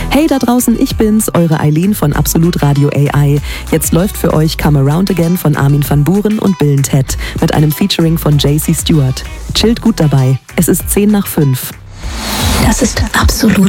Hey da draußen, ich bin's, eure Eileen von Absolut Radio AI. Jetzt läuft für euch Come Around Again von Armin van Buuren und Bill & Ted mit einem Featuring von JC Stewart. Chillt gut dabei. Es ist 10 nach 5. Das ist Absolut